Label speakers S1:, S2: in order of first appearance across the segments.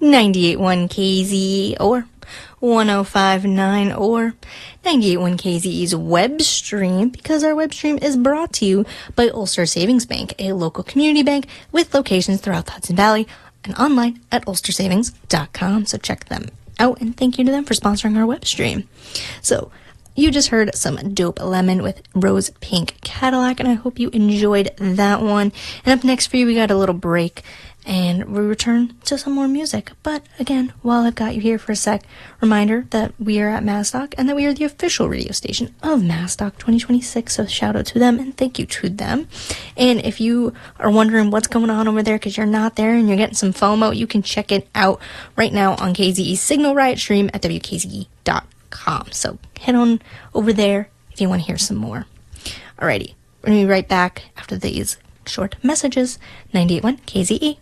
S1: 98.1 KZ or 105.9 or 98.1 KZE's web stream, because our web stream is brought to you by Ulster Savings Bank, a local community bank with locations throughout the Hudson Valley and online at ulstersavings.com. So check them out, and thank you to them for sponsoring our web stream. So you just heard some Dope Lemon with Rose Pink Cadillac, and I hope you enjoyed that one. And up next for you, we got a little break, and we return to some more music. But again, while I've got you here for a sec, reminder that we are at MassDoc and that we are the official radio station of MassDoc 2026. So shout out to them and thank you to them. And if you are wondering what's going on over there because you're not there and you're getting some FOMO, you can check it out right now on KZE's Signal Riot stream at WKZE.com. So head on over there if you want to hear some more. Alrighty, we're going to be right back after these short messages. 98.1 KZE.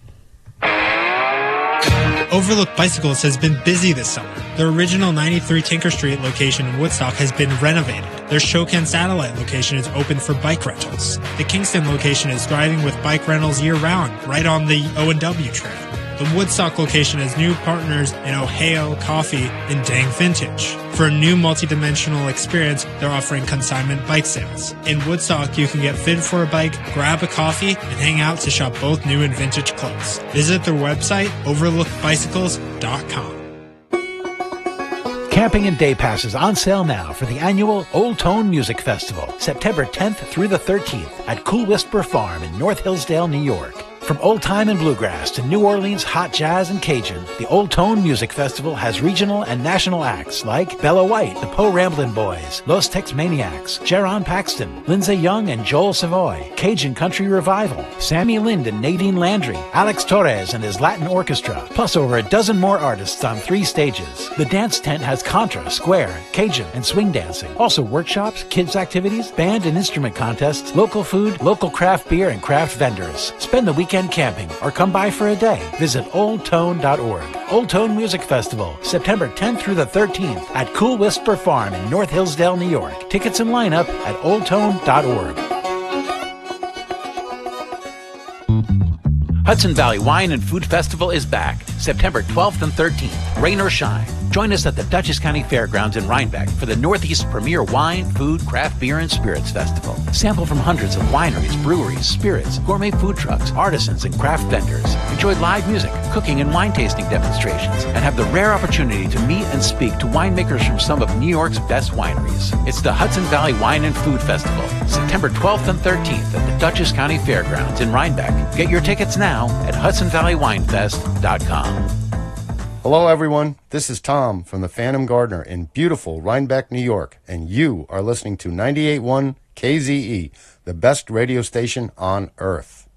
S2: Overlook Bicycles has been busy this summer. Their original 93 Tinker Street location in Woodstock has been renovated. Their Shokan satellite location is open for bike rentals. The Kingston location is thriving with bike rentals year-round, right on the O&W Trail. The Woodstock location has new partners in Ohio, Coffee, and Dang Vintage. For a new multi-dimensional experience, they're offering consignment bike sales. In Woodstock, you can get fit for a bike, grab a coffee, and hang out to shop both new and vintage clothes. Visit their website, overlookbicycles.com.
S3: Camping and day passes on sale now for the annual Old Tone Music Festival, September 10th through the 13th at Cool Whisper Farm in North Hillsdale, New York. From old time and bluegrass to New Orleans hot jazz and Cajun, the Old Tone Music Festival has regional and national acts like Bella White, the Po Ramblin' Boys, Los Tex Maniacs, Jaron Paxton, Lindsay Young and Joel Savoy, Cajun Country Revival, Sammy Lind and Nadine Landry, Alex Torres and his Latin Orchestra, plus over a dozen more artists on 3 stages. The dance tent has contra, square, Cajun, and swing dancing. Also workshops, kids activities, band and instrument contests, local food, local craft beer, and craft vendors. Spend the weekend camping or come by for a day. Visit oldtone.org. Old Tone Music Festival, September 10th through the 13th at Cool Whisper Farm in North Hillsdale, New York. Tickets and lineup at oldtone.org. Hudson Valley Wine and Food Festival is back, September 12th and 13th, rain or shine. Join us at the Dutchess County Fairgrounds in Rhinebeck for the Northeast's premier wine, food, craft beer, and spirits festival. Sample from hundreds of wineries, breweries, spirits, gourmet food trucks, artisans, and craft vendors. Enjoy live music, cooking, and wine tasting demonstrations, and have the rare opportunity to meet and speak to winemakers from some of New York's best wineries. It's the Hudson Valley Wine and Food Festival, September 12th and 13th at the Dutchess County Fairgrounds in Rhinebeck. Get your tickets now at HudsonValleyWinefest.com.
S4: Hello, everyone. This is Tom from the Phantom Gardener in beautiful Rhinebeck, New York, and you are listening to 98.1 KZE, the best radio station on earth.